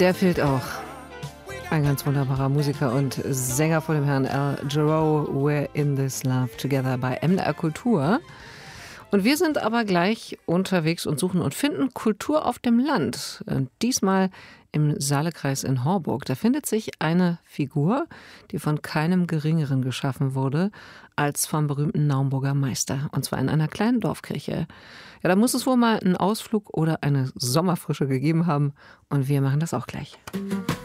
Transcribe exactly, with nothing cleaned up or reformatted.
Der fehlt auch. Ein ganz wunderbarer Musiker und Sänger vor dem Herrn Al Jarreau, We're in this love together bei M D R Kultur. Und wir sind aber gleich unterwegs und suchen und finden Kultur auf dem Land. Und diesmal im Saalekreis in Horburg. Da findet sich eine Figur, die von keinem Geringeren geschaffen wurde als vom berühmten Naumburger Meister. Und zwar in einer kleinen Dorfkirche. Ja, da muss es wohl mal einen Ausflug oder eine Sommerfrische gegeben haben. Und wir machen das auch gleich.